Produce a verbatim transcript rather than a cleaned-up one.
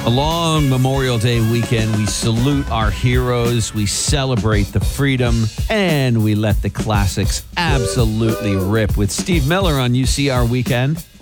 A long Memorial Day weekend. We salute our heroes, we celebrate the freedom, and we let the classics absolutely rip with Steve Miller on U C R Weekend.